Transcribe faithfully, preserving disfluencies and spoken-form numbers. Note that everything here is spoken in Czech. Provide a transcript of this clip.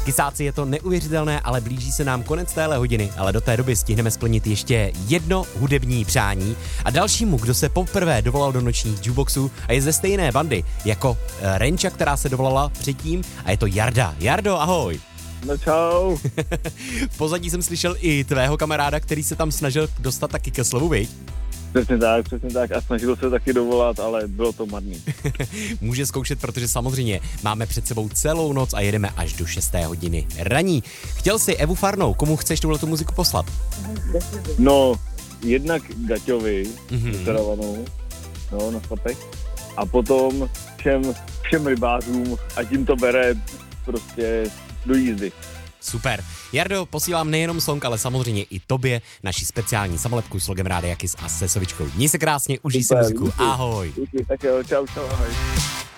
Kysáci, je to neuvěřitelné, ale blíží se nám konec téhle hodiny, ale do té doby stihneme splnit ještě jedno hudební přání a dalšímu, kdo se poprvé dovolal do nočních jukeboxů a je ze stejné bandy jako Renča, která se dovolala předtím, a je to Jarda. Jardo, ahoj. No čau. V pozadí jsem slyšel i tvého kamaráda, který se tam snažil dostat taky ke slovu, viď? Přesně tak, přesně tak a snažil se taky dovolat, ale bylo to marný. Může zkoušet, protože samozřejmě máme před sebou celou noc a jedeme až do šesté hodiny raní. Chtěl jsi Evu Farnou, komu chceš tuhletu muziku poslat? No, jednak Gaťovi, Mhm. mm-hmm. no, na svatek, a potom všem, všem rybářům a tím to bere prostě do jízdy. Super. Jardo, posílám nejenom song, ale samozřejmě i tobě naši speciální samolepku s logem Rádia Kiss a se sovičkou. Měj se krásně, užij si Super, muziku. díky. Ahoj. Díky, tak jo, čau, čau, ahoj.